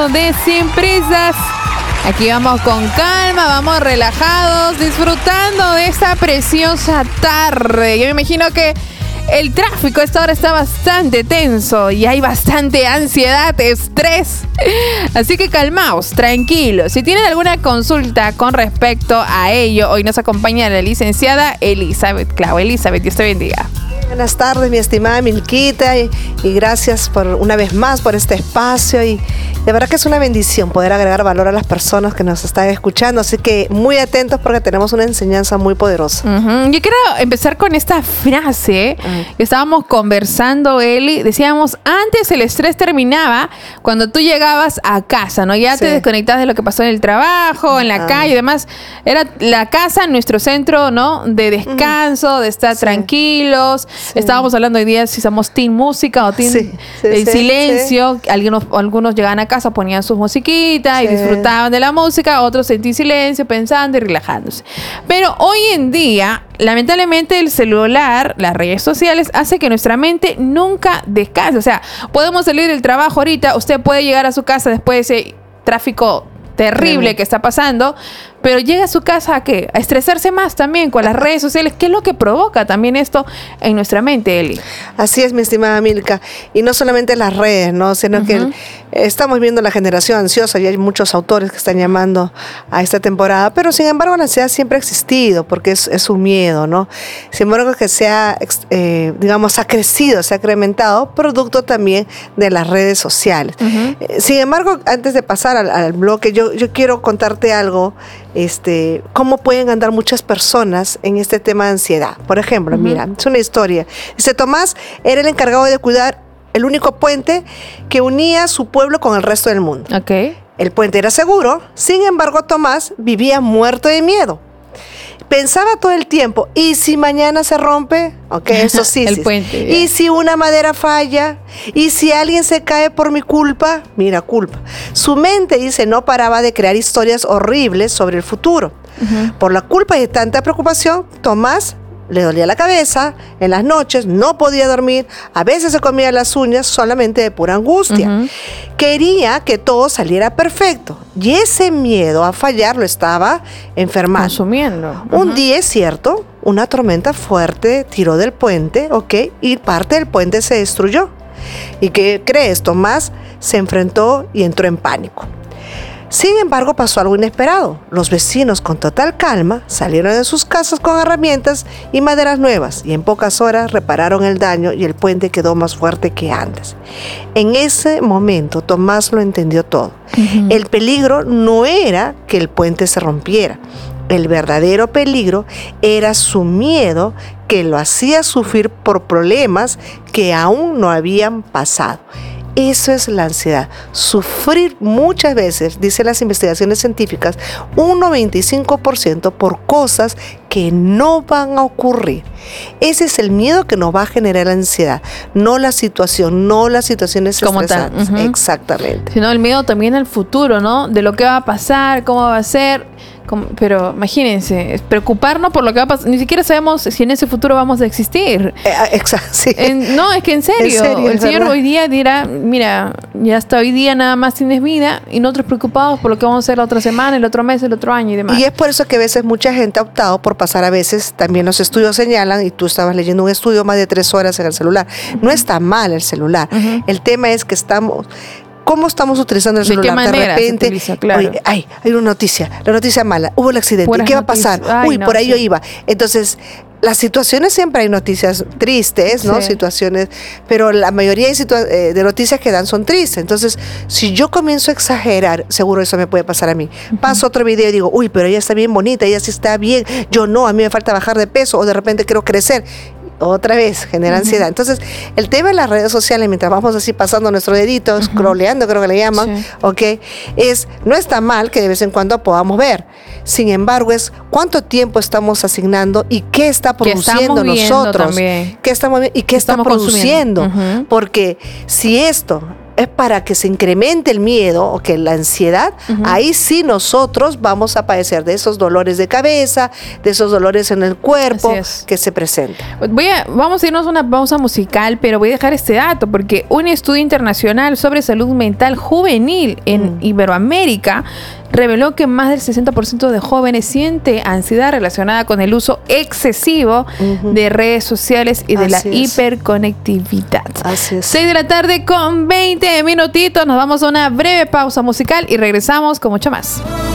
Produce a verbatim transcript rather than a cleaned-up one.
De Sin Prisas. Aquí vamos con calma, vamos relajados, disfrutando de esta preciosa tarde. Yo me imagino que el tráfico a esta hora está bastante tenso y hay bastante ansiedad, estrés. Así que calmaos, tranquilos. Si tienen alguna consulta con respecto a ello, hoy nos acompaña la licenciada Elizabeth Clau. Elizabeth, Dios te bendiga. Buenas tardes, mi estimada Milquita, y, y gracias por una vez más por este espacio. Y de verdad que es una bendición poder agregar valor a las personas que nos están escuchando. Así que muy atentos porque tenemos una enseñanza muy poderosa. Uh-huh. Yo quiero empezar con esta frase uh-huh. que estábamos conversando, Eli. Decíamos, antes el estrés terminaba cuando tú llegabas a casa, ¿no? Ya sí. te desconectabas de lo que pasó en el trabajo, en la uh-huh. calle y demás. Era la casa nuestro centro, ¿no? De descanso, uh-huh. de estar sí. tranquilos. Sí. Estábamos hablando hoy día si somos team música o team sí, sí, el sí, silencio. Sí. Algunos, algunos llegaban a casa, ponían sus musiquitas sí. y disfrutaban de la música, otros en silencio, pensando y relajándose. Pero hoy en día, lamentablemente, el celular, las redes sociales, hace que nuestra mente nunca descanse. O sea, podemos salir del trabajo ahorita, usted puede llegar a su casa después de ese tráfico terrible que está pasando, pero llega a su casa ¿a qué? A estresarse más también con las redes sociales. ¿Qué es lo que provoca también esto en nuestra mente, Eli? Así es, mi estimada Milka. Y no solamente las redes, ¿no? Sino uh-huh. que el, estamos viendo la generación ansiosa y hay muchos autores que están llamando a esta temporada, pero sin embargo la ansiedad siempre ha existido porque es, es un miedo, ¿no? Sin embargo que se ha, eh, digamos, ha crecido, se ha incrementado, producto también de las redes sociales. Uh-huh. Eh, sin embargo, antes de pasar al, al bloque, yo, yo quiero contarte algo. Este, cómo pueden andar muchas personas en este tema de ansiedad. Por ejemplo, uh-huh. mira, es una historia. Dice, Tomás era el encargado de cuidar el único puente que unía su pueblo con el resto del mundo. Okay. El puente era seguro, sin embargo, Tomás vivía muerto de miedo. Pensaba todo el tiempo, ¿y si mañana se rompe? Ok, eso sí. el sí. puente. ¿Y si una madera falla? ¿Y si alguien se cae por mi culpa? Mira, culpa. Su mente, dice, no paraba de crear historias horribles sobre el futuro. Uh-huh. Por la culpa y tanta preocupación, Tomás le dolía la cabeza, en las noches no podía dormir, a veces se comía las uñas solamente de pura angustia. Uh-huh. Quería que todo saliera perfecto y ese miedo a fallar lo estaba enfermando. Consumiendo. Uh-huh. Un día, es cierto, una tormenta fuerte tiró del puente, ok, y parte del puente se destruyó. ¿Y qué crees? Tomás se enfrentó y entró en pánico. Sin embargo, pasó algo inesperado. Los vecinos, con total calma, salieron de sus casas con herramientas y maderas nuevas y en pocas horas repararon el daño y el puente quedó más fuerte que antes. En ese momento, Tomás lo entendió todo. Uh-huh. El peligro no era que el puente se rompiera. El verdadero peligro era su miedo que lo hacía sufrir por problemas que aún no habían pasado. Eso es la ansiedad. Sufrir muchas veces, dicen las investigaciones científicas, un noventa y cinco por ciento por cosas que no van a ocurrir. Ese es el miedo que nos va a generar la ansiedad, no la situación, no las situaciones como estresantes. Uh-huh. Exactamente. Sino el miedo también al futuro, ¿no? De lo que va a pasar, cómo va a ser. Como, pero imagínense, preocuparnos por lo que va a pasar. Ni siquiera sabemos si en ese futuro vamos a existir. Eh, exacto, sí. En, no, es que en serio, ¿En serio? el Señor ¿verdad? Hoy día dirá, mira, ya hasta hoy día nada más tienes vida y nosotros preocupados por lo que vamos a hacer la otra semana, el otro mes, el otro año y demás. Y es por eso que a veces mucha gente ha optado por pasar a veces, también los estudios señalan, y tú estabas leyendo un estudio, más de tres horas en el celular. Uh-huh. No está mal el celular. Uh-huh. El tema es que estamos... ¿Cómo estamos utilizando el celular? ¿De qué manera de repente, se utiliza? Claro. Oye, ay, hay una noticia, la noticia mala, hubo el accidente, Puras ¿qué va a pasar? Ay, Uy, no, por ahí sí. yo iba. Entonces, las situaciones siempre hay noticias tristes, ¿no? Sí. Situaciones, pero la mayoría de, situa- eh, de noticias que dan son tristes. Entonces, si yo comienzo a exagerar, seguro eso me puede pasar a mí. Uh-huh. Paso otro video y digo, uy, pero ella está bien bonita, ella sí está bien, yo no, a mí me falta bajar de peso, o de repente quiero crecer. Otra vez, genera uh-huh. ansiedad. Entonces, el tema de las redes sociales, mientras vamos así pasando nuestro dedito, uh-huh. scrolleando, creo que le llaman, sí. ok, es, no está mal que de vez en cuando podamos ver. Sin embargo, es cuánto tiempo estamos asignando y qué está produciendo nosotros. También. ¿Qué estamos viendo y qué, ¿Qué está produciendo? Uh-huh. Porque si esto es para que se incremente el miedo o que la ansiedad, uh-huh. ahí sí nosotros vamos a padecer de esos dolores de cabeza, de esos dolores en el cuerpo que se presentan. Voy a, vamos a irnos a una pausa musical, pero voy a dejar este dato porque un estudio internacional sobre salud mental juvenil en mm. Iberoamérica reveló que más del sesenta por ciento de jóvenes siente ansiedad relacionada con el uso excesivo uh-huh. de redes sociales y de Así la es. hiperconectividad. Así es. seis de la tarde con veinte minutitos. Nos vamos a una breve pausa musical y regresamos con mucho más.